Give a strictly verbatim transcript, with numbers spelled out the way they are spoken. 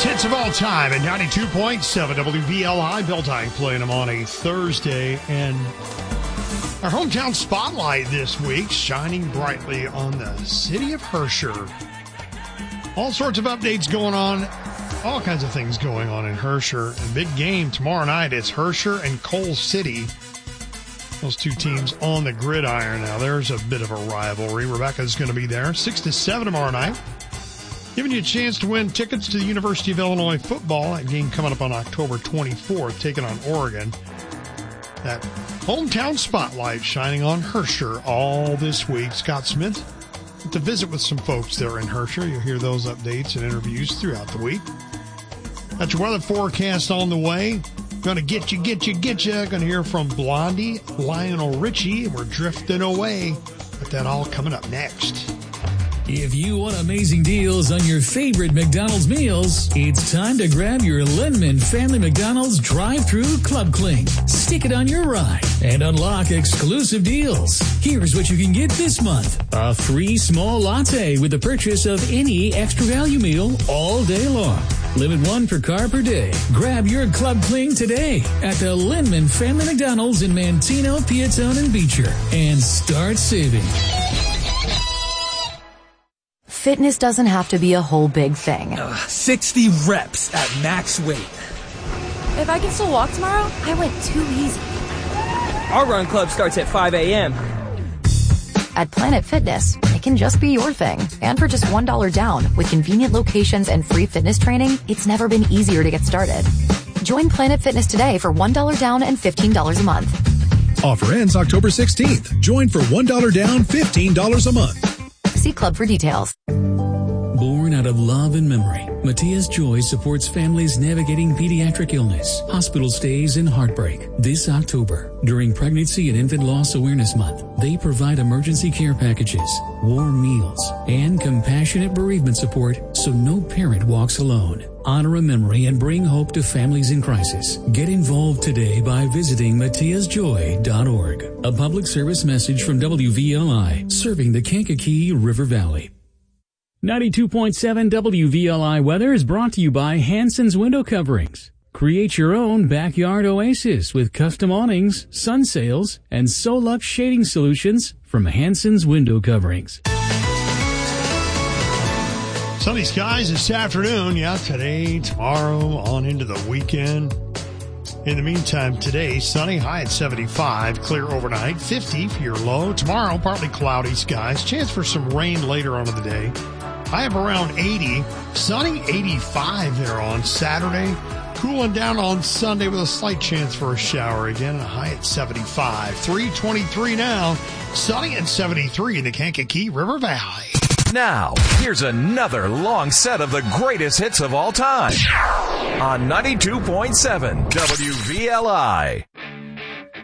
Hits of all time at ninety-two point seven W V L I. Bill Dye playing them on a Thursday. And our hometown spotlight this week shining brightly on the city of Herscher. All sorts of updates going on. All kinds of things going on in Herscher. And big game tomorrow night. It's Herscher and Coal City. Those two teams on the gridiron. Now, there's a bit of a rivalry. Rebecca's going to be there. six to seven tomorrow night. Giving you a chance to win tickets to the University of Illinois football. That game coming up on October twenty-fourth, taking on Oregon. That hometown spotlight shining on Herscher all this week. Scott Smith to visit with some folks there in Herscher. You'll hear those updates and interviews throughout the week. Got your weather forecast on the way. Gonna get you, get you, get you. Gonna hear from Blondie, Lionel Richie, and we're drifting away. But that all coming up next. If you want amazing deals on your favorite McDonald's meals, it's time to grab your Lindman Family McDonald's drive-thru Club Cling. Stick it on your ride and unlock exclusive deals. Here's what you can get this month. A free small latte with the purchase of any extra value meal all day long. Limit one per car per day. Grab your Club Cling today at the Lindman Family McDonald's in Manteno, Piatone, and Beecher. And start saving. Fitness doesn't have to be a whole big thing. Uh, sixty reps at max weight. If I can still walk tomorrow, I went too easy. Our run club starts at five a.m. At Planet Fitness, it can just be your thing. And for just one dollar down, with convenient locations and free fitness training, it's never been easier to get started. Join Planet Fitness today for one dollar down and fifteen dollars a month. Offer ends October sixteenth. Join for one dollar down, fifteen dollars a month. See Club for details. Born out of love and memory, Matias Joy supports families navigating pediatric illness, hospital stays, and heartbreak. This October, during Pregnancy and Infant Loss Awareness Month, they provide emergency care packages, warm meals, and compassionate bereavement support so no parent walks alone. Honor a memory and bring hope to families in crisis. Get involved today by visiting matias joy dot org. A public service message from W V L I, serving the Kankakee River Valley. ninety-two point seven W V L I weather is brought to you by Hanson's Window Coverings. Create your own backyard oasis with custom awnings, sun sails, and Solux shading solutions from Hanson's Window Coverings. Sunny skies this afternoon. Yeah, today, tomorrow, on into the weekend. In the meantime, today, sunny, high at seventy-five, clear overnight, fifty for your low. Tomorrow, partly cloudy skies, chance for some rain later on in the day. High up around eighty, sunny, eighty-five there on Saturday. Cooling down on Sunday with a slight chance for a shower again, a high at seventy-five. three twenty-three now, sunny at seventy-three in the Kankakee River Valley. Now, here's another long set of the greatest hits of all time on ninety-two point seven W V L I.